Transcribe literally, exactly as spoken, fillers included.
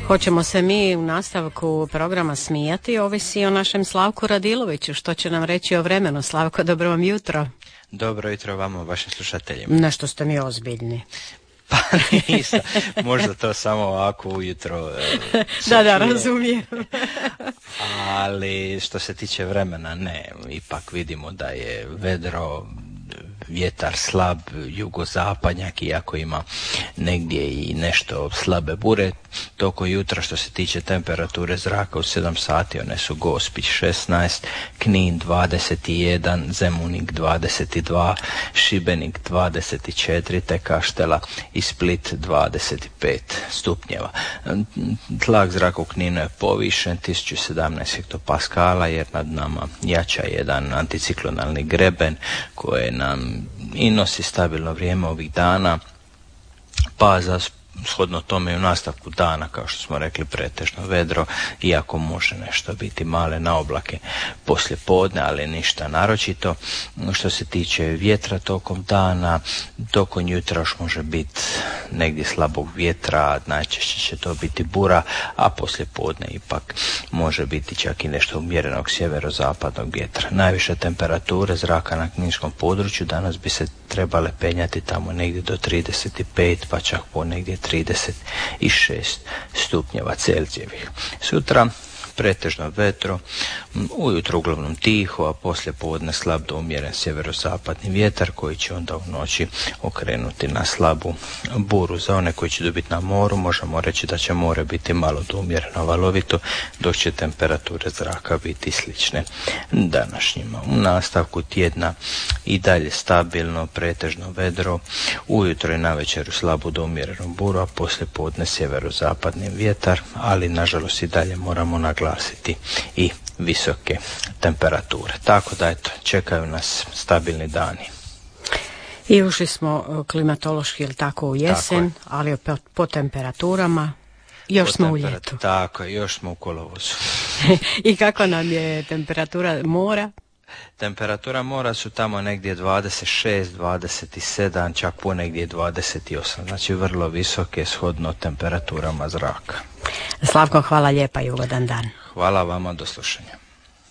Hoćemo se mi u nastavku programa smijati, ovisi o našem Slavku Radiloviću, što će nam reći o vremenu. Slavko, dobro vam jutro. Dobro jutro vama, vašim slušateljima. Nešto ste mi ozbiljni. Pa nisam, možda to samo ovako ujutro. Da, da, razumijem. Ali što se tiče vremena, ne, ipak vidimo da je vedro, vjetar slab, jugozapadnjak, iako ima negdje i nešto slabe bure. Toko jutra što se tiče temperature zraka u sedam sati, one su Gospić šesnaest, Knin dvadeset jedan, Zemunik dvadeset dva, Šibenik dvadeset četiri, te Kaštela i Split dvadeset pet stupnjeva. Tlak zraka u Kninu je povišen tisuću sedamnaest hektopaskala jer nad nama jača jedan anticiklonalni greben koje nam i nosi stabilno vrijeme ovih dana, pa za shodno tome i u nastavku dana, kao što smo rekli, pretežno vedro, iako može nešto biti male naoblake poslije podne, ali ništa naročito. Što se tiče vjetra tokom dana, tokom jutra još može biti negdje slabog vjetra, najčešće će to biti bura, a poslije podne ipak može biti čak i nešto umjerenog sjeverozapadnog vjetra. Najviše temperature zraka na kninskom području danas bi se trebale penjati tamo negdje do trideset pet, pa čak po negdje trideset šest stupnjeva Celzijevih. Sutra pretežno vetro, ujutro uglavnom tiho, a poslije podne slab do umjeren sjeverozapadni vjetar koji će onda u noći okrenuti na slabu buru. Za one koji će dobiti na moru možemo reći da će more biti malo do umjereno valovito, dok će temperature zraka biti slične današnjima. U nastavku tjedna i dalje stabilno, pretežno vedro, ujutro i navečer slabu do umjerenu buru, a poslije podne sjeverozapadni vjetar, ali nažalost i dalje moramo naglasiti i visoke temperature. Tako da eto, čekaju nas stabilni dani. I ušli smo klimatološki, ili tako, u jesen, tako ali po, po temperaturama još po smo temperat- u ljetu. Tako je, još smo u kolovozu. I kakva nam je temperatura mora? Temperatura mora su tamo negdje dvadeset šest, dvadeset sedam, čak ponegdje dvadeset osam, znači vrlo visoke shodno temperaturama zraka. Slavko, hvala lijepa i ugodan dan. Hvala vama, do slušanja.